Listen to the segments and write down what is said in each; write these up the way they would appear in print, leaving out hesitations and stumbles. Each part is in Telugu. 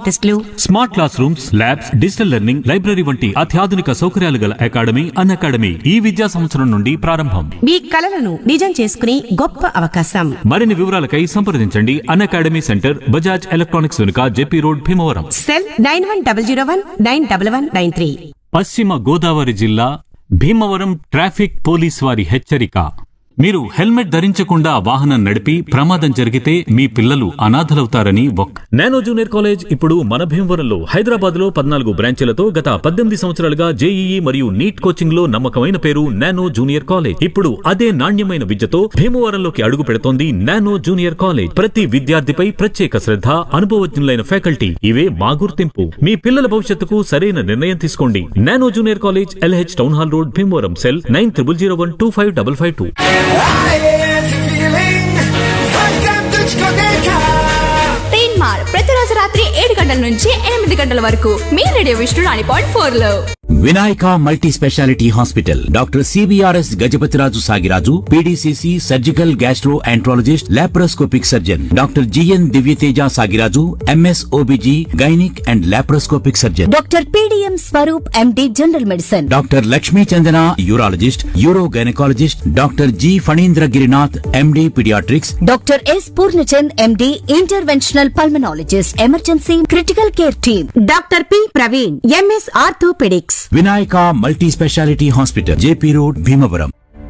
టెస్టులు, smart class rooms, labs, digital learning, library వంటి అత్యాధునిక సౌకర్యాలు గల అకాడమీ అన్అకాడమీ ఈ విద్యా సంవత్సరం నుండి ప్రారంభం. మీ కలలను నిజం చేసుకునే గొప్ప అవకాశం. మరిన్ని వివరాలకై సంప్రదించండి అన్అకాడమీ సెంటర్, బజాజ్ ఎలక్ట్రానిక్స్ వెనుక, జెపీ రోడ్, భీమవరం. సెల్ 9101191193. పశ్చిమ గోదావరి జిల్లా భీమవరం ట్రాఫిక్ పోలీస్ వారి హెచ్చరిక. మీరు హెల్మెట్ ధరించకుండా వాహనం నడిపి ప్రమాదం జరిగితే మీ పిల్లలు అనాథలవుతారని నానో జూనియర్ కాలేజ్ ఇప్పుడు మన భీమవరంలో హైదరాబాద్ లో 14 బ్రాంచీలతో గత 18 సంవత్సరాలుగా జేఈఈ మరియు నీట్ కోచింగ్ లో నమ్మకమైన పేరు నానో జూనియర్ కాలేజ్. ఇప్పుడు అదే నాణ్యమైన విద్యతో భీమవరంలోకి అడుగు పెడుతోంది నానో జూనియర్ కాలేజ్. ప్రతి విద్యార్థిపై ప్రత్యేక శ్రద్ధ, అనుభవజ్ఞులైన ఫ్యాకల్టీ, ఇవే మా గుర్తింపు. మీ పిల్లల భవిష్యత్తుకు సరైన నిర్ణయం తీసుకోండి. Nano junior college, LH town hall road, Bhimavaram. Cell 9001255552. ప్రతిరోజు రాత్రి 7 గంటల నుంచి 8 గంటల వరకు మీ రేడియో విష్ణు 90.4 లో. Vinayaka multi speciality hospital, doctor CBRS Gajapathiraju Sagiraju, PDCC surgical gastro enterologist, laparoscopic surgeon, doctor GN Divyateja Sagiraju, MS OBG gynaec and laparoscopic surgeon, doctor PDM Swaroop MD general medicine, doctor Lakshmi Chandana urologist, euro gynaecologist, doctor G Phanindra Girinath MD paediatrics, doctor yes Purnachand MD interventional pulmonologist, emergency critical care team, doctor P Praveen MS orthopaedics. Vinayaka multi speciality hospital, JP road, Bhimavaram.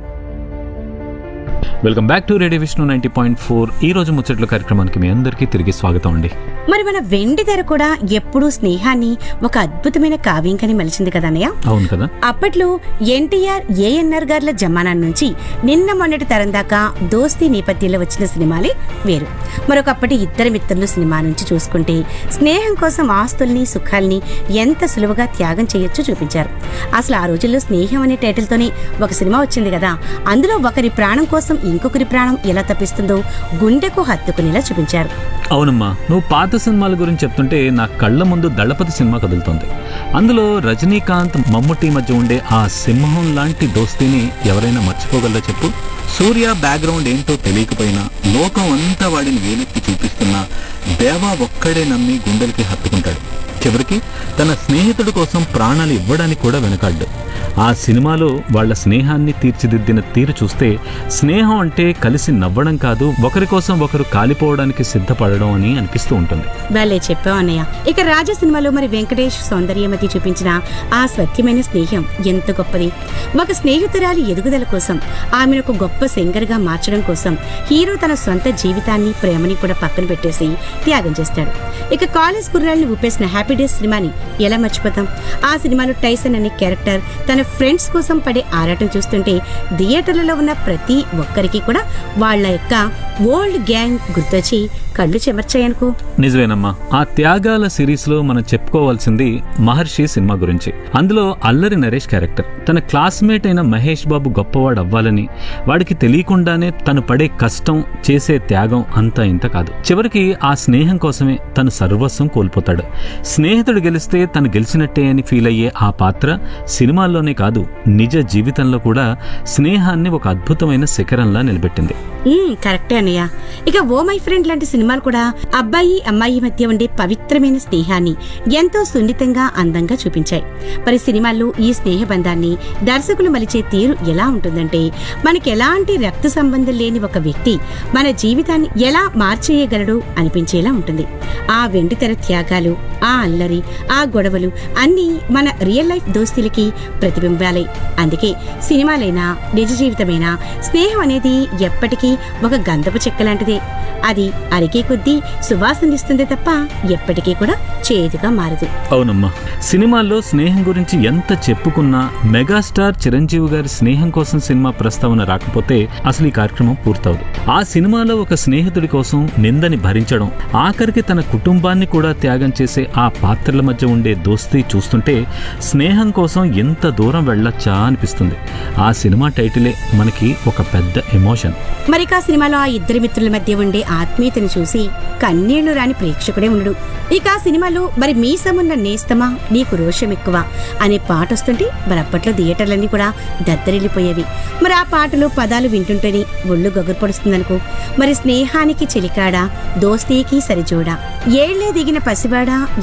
Welcome back to radio Vishnu 90.4. ఈ రోజు ముచ్చట్ల కార్యక్రమానికి మీ అందరికీ తిరిగి స్వాగతం అండి. మరి మన వెండి తెర కూడా ఎప్పుడూ స్నేహాన్ని ఒక అద్భుతమైన కావ్యంకని మలిచింది కదన్నయ్య. అవును కదా. అప్పట్లో ఎన్టీఆర్, ఏఎన్ఆర్ గార్ల జమానా నుంచి నిన్న మొన్నటి తరం దాకా దోస్తీ నేపథ్యంలో వచ్చిన సినిమాలే వేరు. మరొకప్పటి ఇద్దరు మిత్రులు సినిమా నుంచి చూసుకుంటే స్నేహం కోసం ఆస్తుల్ని, సుఖాల్ని ఎంత సులువుగా త్యాగం చేయొచ్చో చూపించారు. అసలు ఆ రోజుల్లో స్నేహం అనే టైటిల్ తోనే ఒక సినిమా వచ్చింది కదా. అందులో ఒకరి ప్రాణం కోసం ఇంకొకరి ప్రాణం ఎలా తప్పిస్తుందో గుండెకు హత్తుకునేలా చూపించారు. అవునమ్మా, నువ్వు పాత సినిమాల గురించి చెప్తుంటే నా కళ్ల ముందు దళపతి సినిమా కదులుతోంది. అందులో రజనీకాంత్, మమ్ముట్టి మధ్య ఉండే ఆ సింహం లాంటి దోస్తీని ఎవరైనా మర్చిపోగలరా చెప్పు? సూర్య బ్యాక్గ్రౌండ్ ఏంటో తెలియకపోయినా లోకం అంతా వాడిని వేలెత్తి చూపిస్తున్నా దేవా ఒక్కడే నమ్మి గుండెలకి హత్తుకుంటాడు. చివరికి తన స్నేహితుడి కోసం ప్రాణాలు ఇవ్వడానికి కూడా వెనకాడ్డు. ఆ సినిమాలో వాళ్ల స్నేహాన్ని తీర్చిదిద్దిన తీరు చూస్తే స్నేహం అంటే కలిసి నవ్వడం కాదు, ఒకరి కోసం ఒకరు కాలిపోవడానికి సిద్ధపడడం అని అనిపిస్తూ ఉంటుంది. వాళ్ళే చెప్పావు అన్నయ్య. ఇక రాజా సినిమాలో మరి వెంకటేష్ సౌందర్యమతి చూపించిన ఆ స్వచ్ఛమైన స్నేహం ఎంత గొప్పది. ఒక స్నేహితురాలి ఎదుగుదల కోసం, ఆమెను ఒక గొప్ప సింగర్ గా మార్చడం కోసం హీరో తన సొంత జీవితాన్ని, ప్రేమని కూడా పక్కన పెట్టేసి త్యాగం చేస్తాడు. ఇక కాలేజ్ కుర్రాళ్ళని ఊపేసిన హ్యాపీ డేస్ సినిమాని ఎలా మర్చిపోతాం? ఆ సినిమాలో టైసన్ అనే క్యారెక్టర్ తన ఫ్రెండ్స్ కోసం పడే ఆరాటం చూస్తుంటే థియేటర్లలో ఉన్న ప్రతి ఒక్కరికి కూడా వాళ్ళ యొక్క ఓల్డ్ గ్యాంగ్ గుర్తొచ్చి కళ్ళు చెమర్చాయనుకో. నిజమేనమ్మా. ఆ త్యాగాల సిరీస్ లో మనం చెప్పుకోవాల్సింది మహర్షి సినిమా గురించి. అందులో అల్లరి నరేష్ క్యారెక్టర్ తన క్లాస్మేట్ అయిన మహేష్ బాబు గొప్పవాడు అవ్వాలని, వాడికి తెలియకుండానే తను పడే కష్టం, చేసే త్యాగం అంతా ఇంత కాదు. చివరికి ఆ స్నేహం కోసమే తను సర్వస్వం కోల్పోతాడు. స్నేహితుడు గెలిస్తే తను గెలిచినట్టే అని ఫీల్ అయ్యే ఆ పాత్ర సినిమాల్లోనే కాదు, నిజ జీవితంలో కూడా స్నేహాన్ని ఒక అద్భుతమైన శిఖరంలా నిలబెట్టింది. కరెక్టే అన్నయ్య. ఇక ఓ మై ఫ్రెండ్ లాంటి సినిమాలు కూడా అబ్బాయి అమ్మాయి మధ్య ఉండే పవిత్రమైన స్నేహాన్ని ఎంతో సున్నితంగా, అందంగా చూపించాయి. మరి సినిమాల్లో ఈ స్నేహ బంధాన్ని దర్శకులు మలిచే తీరు ఎలా ఉంటుందంటే, మనకి ఎలాంటి రక్త సంబంధం లేని ఒక వ్యక్తి మన జీవితాన్ని ఎలా మార్చేయగలడు అనిపించేలా ఉంటుంది. ఆ వెండితెర త్యాగాలు, ఆ అల్లరి, ఆ గొడవలు అన్నీ మన రియల్ లైఫ్ దోస్తీలకి ప్రతిబింబాలే. అందుకే సినిమాలైనా, నిజ జీవితమైనా స్నేహం అనేది ఎప్పటికీ ఒక గంధపు చెక్క లాంటిదే. అది అరికే కొద్దీ సువాసనిస్తుంది తప్ప ఎప్పటికీ కూడా చేదుగా మారదు. అవునమ్మా, సినిమాల్లో స్నేహం గురించి ఎంత చెప్పుకున్నా మెగాస్టార్ చిరంజీవి గారి స్నేహం కోసం సినిమా ప్రస్తావన రాకపోతే అసలు ఈ కార్యక్రమం పూర్తవదు. ఆ సినిమాలో ఒక స్నేహితుడి కోసం నిందని భరించడం, ఆఖరికి తన కుటుంబాన్ని కూడా త్యాగం చేసే ఆ పాత్రల మధ్య ఉండే దోస్తీ చూస్తుంటే స్నేహం కోసం ఎంత దూరం వెళ్ళొచ్చా అనిపిస్తుంది. ఆ సినిమా టైటిలే మనకి ఒక పెద్ద ఎమోషన్. మరి ఆ సినిమాలో ఆ ఇద్దరి మిత్రుల మధ్య ఉండే ఆత్మీయతను చూసి కన్నీళ్లు రాని ప్రేక్షకుడే ఉండడు. ఇక ఆ సినిమాలో మరి మీసమున్న నేస్తమా నీకు రోషం ఎక్కువ అనే పాట వస్తుంటే మరి అప్పట్లో థియేటర్లన్నీ కూడా దద్దరిల్లిపోయేవి. మరి ఆ పాటలో పదాలు వింటుంటేనే ఒళ్ళు గగురు పడుస్తుందనుకో. మరి స్నేహానికి చెలికాడా, దోస్తీకి సరిజోడా, ఏళ్లే దిగిన పసివాడా,